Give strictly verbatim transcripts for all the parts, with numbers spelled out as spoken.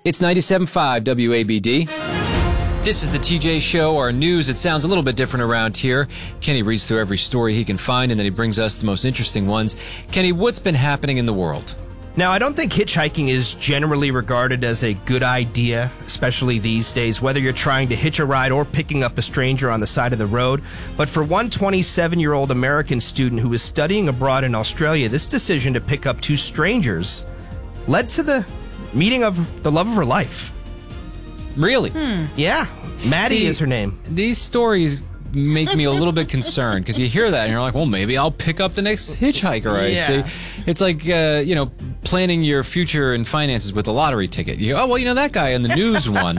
It's ninety-seven point five W A B D. This is the T J Show, our news. It sounds a little bit different around here. Kenny reads through every story he can find, and then he brings us the most interesting ones. Kenny, what's been happening in the world? Now, I don't think hitchhiking is generally regarded as a good idea, especially these days, whether you're trying to hitch a ride or picking up a stranger on the side of the road. But for one twenty-seven-year-old American student who was studying abroad in Australia, this decision to pick up two strangers led to the meeting of the love of her life. Really? Hmm. Yeah. Maddie See, is her name. These stories make me a little bit concerned because you hear that and you're like, well, maybe I'll pick up the next hitchhiker I yeah. see. It's like, uh, you know, planning your future and finances with a lottery ticket. You go, oh, well, you know, that guy in the news won.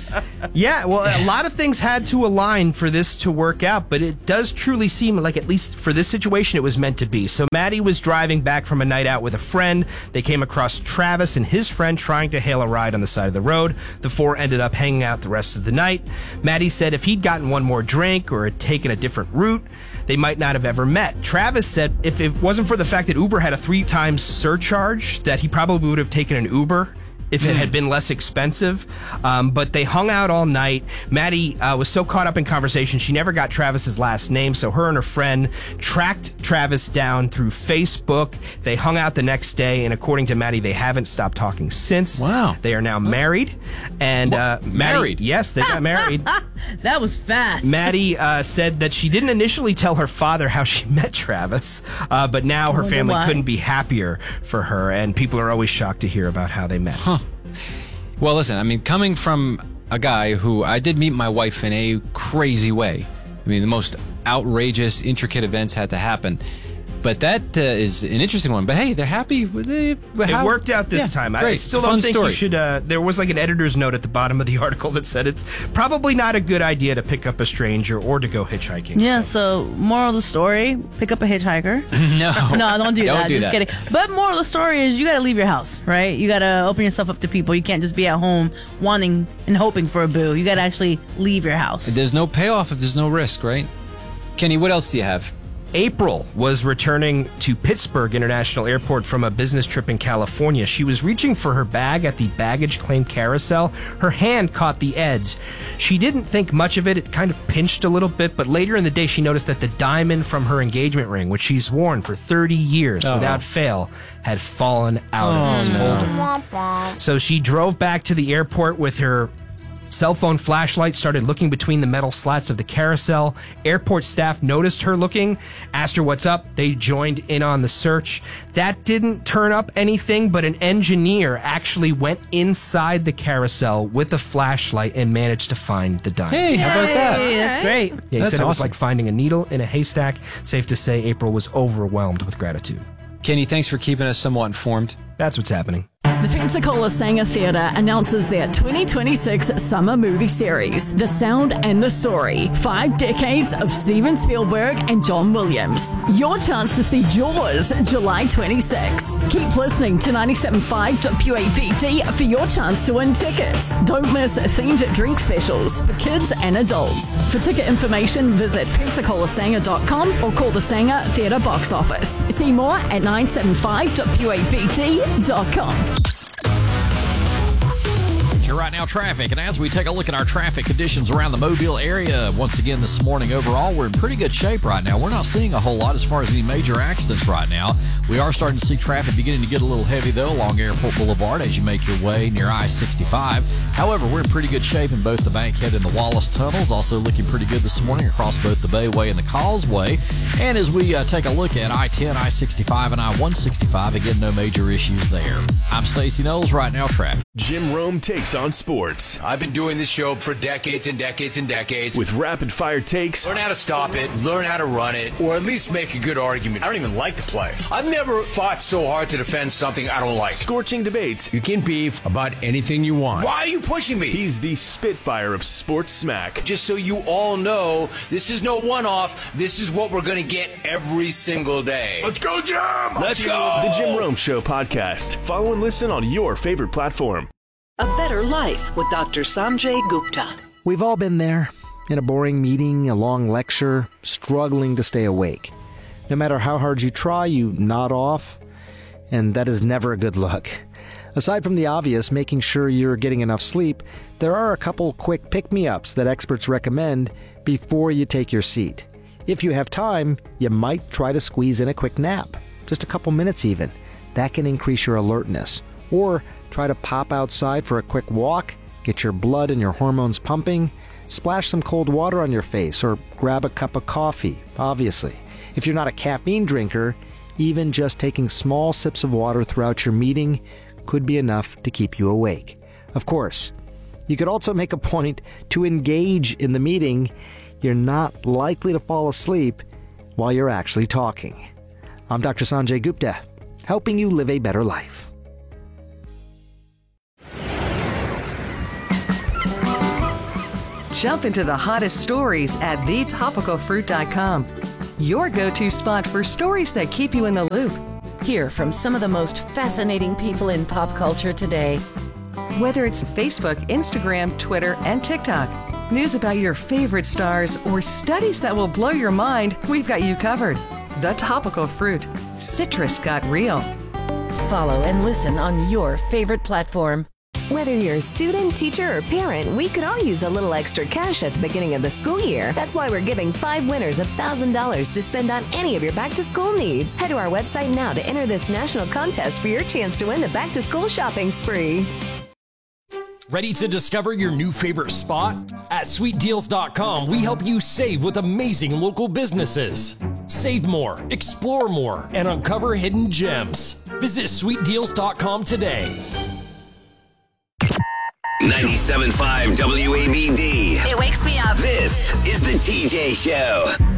Yeah, well, a lot of things had to align for this to work out, but it does truly seem like, at least for this situation, it was meant to be. So Maddie was driving back from a night out with a friend. They came across Travis and his friend trying to hail a ride on the side of the road. The four ended up hanging out the rest of the night. Maddie said if he'd gotten one more drink or had taken a different route, they might not have ever met. Travis said if it wasn't for the fact that Uber had a three times surcharge, that he probably would have taken an Uber if it had been less expensive. Um, but they hung out all night. Maddie uh, was so caught up in conversation, she never got Travis's last name, so her and her friend tracked Travis down through Facebook. They hung out the next day, and according to Maddie, they haven't stopped talking since. Wow. They are now married. And uh, Maddie, Married? Yes, they got married. That was fast. Maddie uh, said that she didn't initially tell her father how she met Travis, uh, but now her family why. couldn't be happier for her, and people are always shocked to hear about how they met. Huh. Well, listen, I mean, coming from a guy who I did meet my wife in a crazy way. I mean, the most outrageous, intricate events had to happen. But that uh, is an interesting one. But hey, they're happy. With it, It worked out this yeah, time. Great. I still It's a don't fun think story. you should. Uh, there was like an editor's note at the bottom of the article that said it's probably not a good idea to pick up a stranger or to go hitchhiking. Yeah, so. so moral of the story, pick up a hitchhiker. No. No, don't do Don't that. do just that. kidding. But moral of the story is you got to leave your house, right? You got to open yourself up to people. You can't just be at home wanting and hoping for a boo. You got to actually leave your house. There's no payoff if there's no risk, right? Kenny, what else do you have? April was returning to Pittsburgh International Airport from a business trip in California. She was reaching for her bag at the baggage claim carousel. Her hand caught the edge. She didn't think much of it. It kind of pinched a little bit, but later in the day she noticed that the diamond from her engagement ring, which she's worn for thirty years Oh. without fail, had fallen out Oh, of its no. holder. So she drove back to the airport with her cell phone flashlight, started looking between the metal slats of the carousel. Airport staff noticed her looking, asked her what's up. They joined in on the search. That didn't turn up anything, but an engineer actually went inside the carousel with a flashlight and managed to find the diamond. Hey, how about that? Hey, that's great. Yeah, he That's said it was awesome. like finding a needle in a haystack. Safe to say April was overwhelmed with gratitude. Kenny, thanks for keeping us somewhat informed. That's what's happening. The Pensacola Sanger Theatre announces their twenty twenty-six summer movie series, The Sound and the Story. Five decades of Steven Spielberg and John Williams. Your chance to see Jaws, July twenty-sixth. Keep listening to ninety-seven point five W A B D for your chance to win tickets. Don't miss themed drink specials for kids and adults. For ticket information, visit pensacola sanger dot com or call the Sanger Theatre box office. See more at nine seven five W A B D dot com. You're right now traffic, and as we take a look at our traffic conditions around the Mobile area, once again this morning overall, we're in pretty good shape right now. We're not seeing a whole lot as far as any major accidents right now. We are starting to see traffic beginning to get a little heavy, though, along Airport Boulevard as you make your way near I sixty-five. However, we're in pretty good shape in both the Bankhead and the Wallace tunnels. Also looking pretty good this morning across both the Bayway and the Causeway. And as we uh, take a look at I ten, I sixty-five, and I one sixty-five, again, no major issues there. I'm Stacey Knowles, right now traffic. Jim Rome takes on sports I've been doing this show for decades and decades and decades. with rapid-fire takes, Learn how to stop it, learn how to run it, or at least make a good argument. I don't even like the play. I've never fought so hard to defend something I don't like. scorching debates. You can beef about anything you want. Why are you pushing me? He's the Spitfire of sports smack. Just so you all know, this is no one-off. This is what we're going to get every single day. Let's go, Jim! Let's go! The Jim Rome Show podcast. Follow and listen on your favorite platform. A Better Life with Doctor Sanjay Gupta. We've all been there, in a boring meeting, a long lecture, struggling to stay awake. No matter how hard you try, you nod off, and that is never a good look. Aside from the obvious, making sure you're getting enough sleep, there are a couple quick pick-me-ups that experts recommend before you take your seat. If you have time, you might try to squeeze in a quick nap, just a couple minutes even. That can increase your alertness. Or try to pop outside for a quick walk, get your blood and your hormones pumping, splash some cold water on your face, or grab a cup of coffee, obviously. If you're not a caffeine drinker, even just taking small sips of water throughout your meeting could be enough to keep you awake. Of course, you could also make a point to engage in the meeting. You're not likely to fall asleep while you're actually talking. I'm Doctor Sanjay Gupta, helping you live a better life. Jump into the hottest stories at the topical fruit dot com. Your go-to spot for stories that keep you in the loop. Hear from some of the most fascinating people in pop culture today. Whether it's Facebook, Instagram, Twitter, and TikTok, news about your favorite stars, or studies that will blow your mind, we've got you covered. The Topical Fruit. Citrus got real. Follow and listen on your favorite platform. Whether you're a student, teacher, or parent, we could all use a little extra cash at the beginning of the school year. That's why we're giving five winners one thousand dollars to spend on any of your back-to-school needs. Head to our website now to enter this national contest for your chance to win the back-to-school shopping spree. Ready to discover your new favorite spot? At sweet deals dot com, we help you save with amazing local businesses. Save more, explore more, and uncover hidden gems. Visit sweet deals dot com today. ninety-seven point five W A B D. It wakes me up. This is the T J Show.